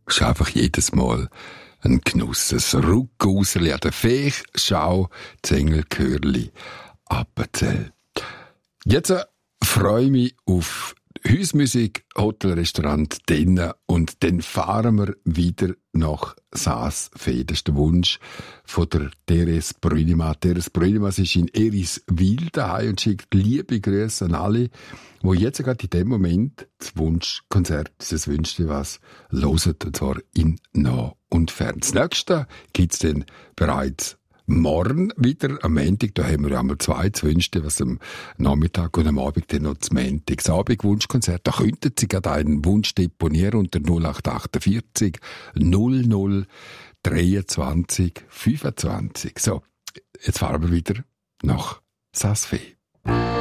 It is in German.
ist einfach jedes Mal ein Genuss. Ein Ruckauseli an der Fech, Schau, Zengelkörli, Appenzell. Jetzt freue ich mich auf Hausmusik, Hotel, Restaurant, drinnen und dann fahren wir wieder nach Saas-Fee. Das ist der Wunsch von der Teres Brünimann. Teres Brünimann ist in Eriswil daheim und schickt liebe Grüße an alle, die jetzt gerade in dem Moment das Wunschkonzert, dieses Wünschte was, hören, und zwar in nah und fern. Das nächste gibt's dann bereits morgen wieder am Montag. Da haben wir ja einmal zwei Wünsche, was am Nachmittag und am Abend dann noch das Montagsabend Wunschkonzert. Da könnten Sie gerade einen Wunsch deponieren unter 0848 00 23 25. So, jetzt fahren wir wieder nach Saas-Fee.